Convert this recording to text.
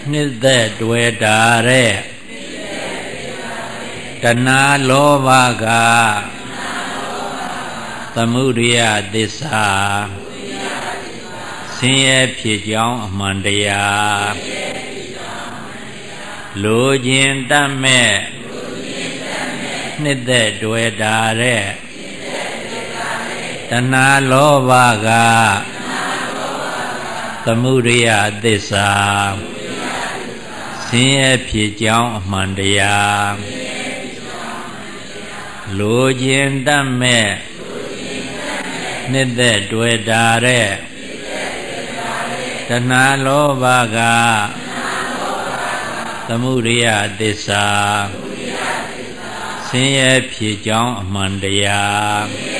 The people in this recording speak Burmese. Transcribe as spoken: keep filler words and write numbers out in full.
နှစ်သက်တွေ့တာတဲ့တဏှာလောဘကသမုဒိယသစ္စာဆင်းရဲဖြစ်ကြောင်းအမှန်တရားလိုခြင်းတတ်မဲ့နှစ်သက်တွေ့တာတဲ့တဏှာလောဘကသမုဒိယသစ္စာဆင်းရဲဖြစ်ကြောင်းအမှန်တရားလိုခြင်းတတ်မဲ့နှစ်သက်တွေ့တာတဲ့တဏှာလောဘကသမုဒိယသစ္စာဆင်းရဲဖြစ်ကြောင်းအမှန်တရား